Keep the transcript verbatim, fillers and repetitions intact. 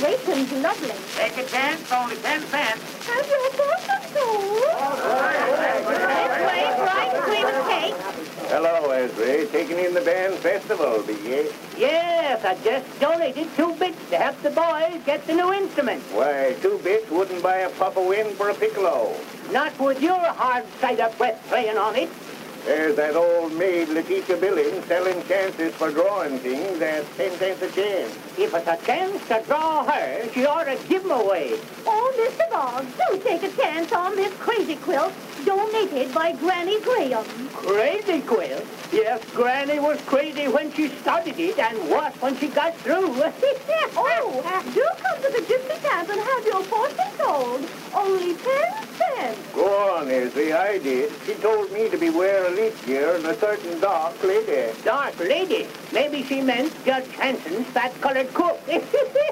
bacon's lovely. Take a chance, only ten cents. Have your fortune told? This way for ice cream and cake. Hello, Esri. Taking in the band festival, be ye? Yes, I just donated two bits to help the boys get the new instrument. Why, two bits wouldn't buy a puff of wind for a piccolo. Not with your hard cider breath playing on it. There's that old maid, Letitia Billings, selling chances for drawing things at ten cents a chance. If it's a chance to draw her, she ought to give 'em away. Oh, Mister Boggs, do take a chance on this crazy quilt donated by Granny Graham. Crazy quilt? Yes, Granny was crazy when she started it and worse when she got through. Oh, do come to the Gypsy Camp and have your fortune told. Only ten cents. Go on, Esri, I did. She told me to beware a leap year and a certain dark lady. Dark lady. Maybe she meant Judge Hanson's fat-colored cook.